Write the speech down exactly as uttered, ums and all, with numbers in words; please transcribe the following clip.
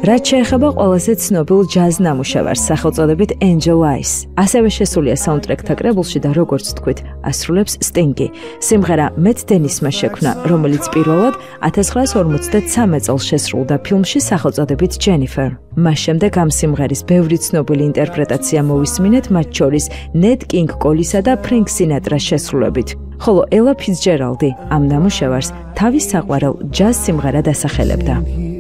რაც შეეხება ყველაზე ცნობილ ჯაზ ნამუშევარს სახელწოდებით Angel Eyes. ასევე შესულია საუნდტრეკთა კრებულში და როგორც თქვით, ასრულებს Sting-ი. სიმღერა Matt Dennis-მა შექმნა, რომელიც პირველად ათას ცხრაას ორმოცდათსამე წელს შესრულდა ფილმში სახელწოდებით Jennifer. მას შემდეგ ამ სიმღერის ბევრი ცნობილი ინტერპრეტაცია მოვისმინეთ, მათ შორის Nat King Cole-ისა და Frank Sinatra-ს შესრულებით. ხოლო Ella Fitzgerald-ი ამ ნამუშევარს თავის საყვარელ ჯაზ სიმღერად ასახელებდა.